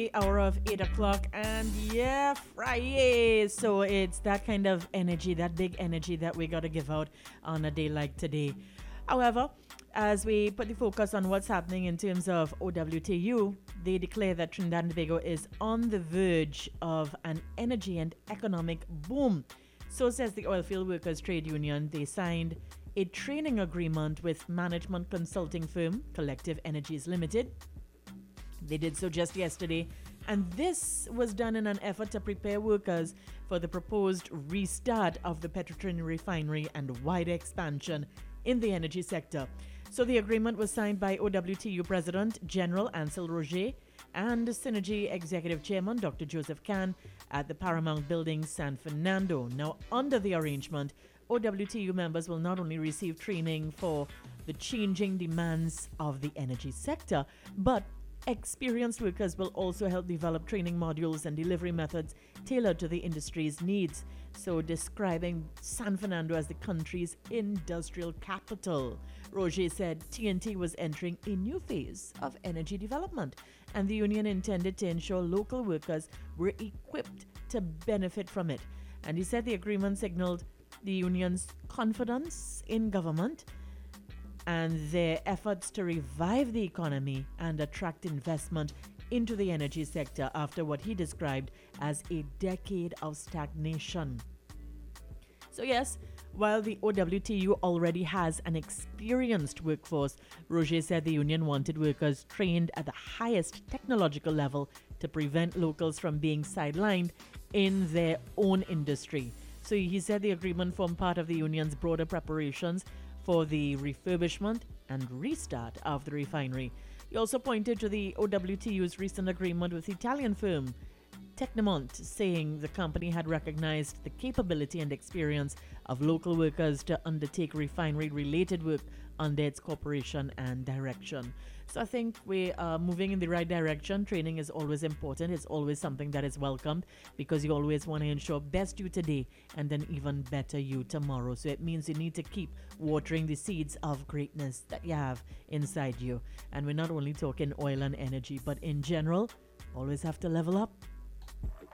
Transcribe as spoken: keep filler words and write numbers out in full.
Hour of eight o'clock, and yeah, Friday. So it's that kind of energy, that big energy that we got to give out on a day like today. However, as we put the focus on what's happening in terms of O W T U, they declare that Trinidad and Tobago is on the verge of an energy and economic boom. So says the Oilfield Workers Trade Union. They signed a training agreement with management consulting firm Collective Energies Limited. They did so just yesterday, and this was done in an effort to prepare workers for the proposed restart of the Petrotrin refinery and wider expansion in the energy sector. So the agreement was signed by O W T U President General Ansel Roger and Synergy Executive Chairman Doctor Joseph Khan at the Paramount Building, San Fernando. Now, under the arrangement, O W T U members will not only receive training for the changing demands of the energy sector, but experienced workers will also help develop training modules and delivery methods tailored to the industry's needs. So, describing San Fernando as the country's industrial capital, Roger said T N T was entering a new phase of energy development, and the union intended to ensure local workers were equipped to benefit from it. And he said the agreement signaled the union's confidence in government and their efforts to revive the economy and attract investment into the energy sector after what he described as a decade of stagnation. So yes, while the O W T U already has an experienced workforce, Roger said the union wanted workers trained at the highest technological level to prevent locals from being sidelined in their own industry. So he said the agreement formed part of the union's broader preparations for the refurbishment and restart of the refinery. He also pointed to the O W T U's recent agreement with Italian firm Tecnimont, saying the company had recognized the capability and experience of local workers to undertake refinery-related work under its cooperation and direction. So I think we are moving in the right direction. Training is always important. It's always something that is welcomed because you always want to ensure best you today and then even better you tomorrow. So it means you need to keep watering the seeds of greatness that you have inside you. And we're not only talking oil and energy, but in general, always have to level up